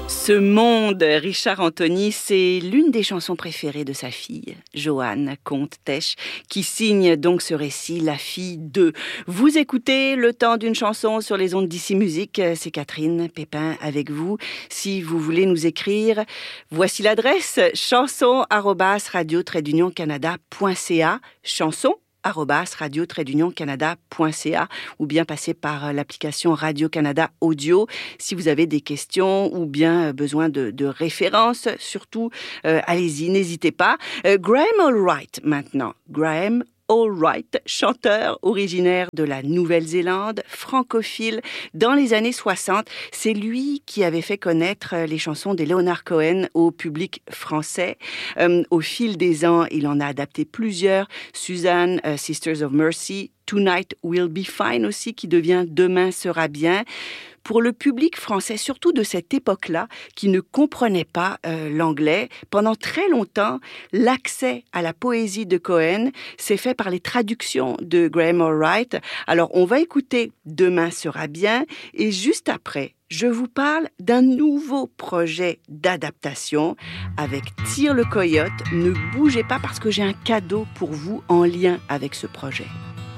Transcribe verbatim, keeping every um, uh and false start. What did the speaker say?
Ce monde, Richard Anthony, c'est l'une des chansons préférées de sa fille, Joanne Comte-Tesch, qui signe donc ce récit, La fille de. Vous écoutez Le temps d'une chanson sur les ondes d'Ici Musique, c'est Catherine Pépin avec vous. Si vous voulez nous écrire, voici l'adresse, chanson arobase radio trait d'union canada point c a, chanson arobase radio trait d'union canada point c a, ou bien passer par l'application Radio-Canada Audio si vous avez des questions ou bien besoin de, de références. Surtout, euh, allez-y, n'hésitez pas. Euh, Graham Allwright maintenant. Graham Allwright, chanteur originaire de la Nouvelle-Zélande, francophile dans les années soixante. C'est lui qui avait fait connaître les chansons des Leonard Cohen au public français. Euh, au fil des ans, il en a adapté plusieurs. Suzanne, uh, Sisters of Mercy, Tonight Will Be Fine aussi, qui devient Demain sera bien. Pour le public français, surtout de cette époque-là, qui ne comprenait pas euh, l'anglais, pendant très longtemps, l'accès à la poésie de Cohen s'est fait par les traductions de Graham Allwright. Alors, on va écouter Demain sera bien, et juste après, je vous parle d'un nouveau projet d'adaptation avec Tire le Coyote. Ne bougez pas parce que j'ai un cadeau pour vous en lien avec ce projet.